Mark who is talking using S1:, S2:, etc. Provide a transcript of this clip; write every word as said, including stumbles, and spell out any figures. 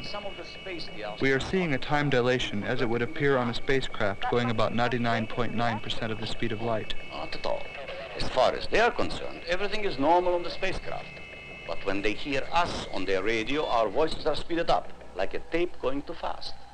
S1: some of the space the
S2: We are seeing a time dilation as it would appear on a spacecraft going about ninety-nine point nine percent of the speed of light.
S1: Not at all. As far as they are concerned, everything is normal on the spacecraft. But when they hear us on their radio, our voices are speeded up, like a tape going too fast.